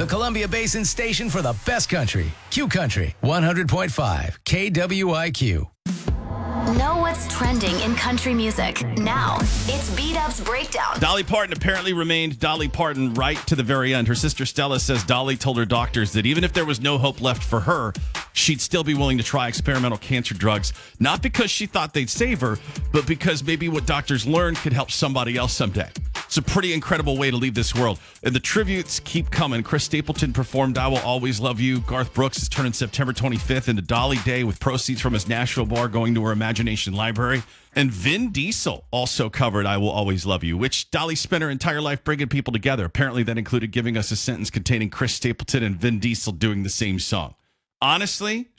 the Columbia Basin station for the best country. Q Country 100.5 KWIQ. Know what's trending in country music. Now, it's B-Dub's Breakdown. Dolly Parton apparently remained Dolly Parton right to the very end. Her sister Stella says Dolly told her doctors that even if there was no hope left for her, she'd still be willing to try experimental cancer drugs, not because she thought they'd save her, but because maybe what doctors learned could help somebody else someday. It's a pretty incredible way to leave this world. And the tributes keep coming. Chris Stapleton performed I Will Always Love You. Garth Brooks is turning September 25th into Dolly Day with proceeds from his Nashville bar going to her Imagination Library. And Vin Diesel also covered I Will Always Love You, which Dolly spent her entire life bringing people together. Apparently that included giving us a sentence containing Chris Stapleton and Vin Diesel doing the same song. Honestly,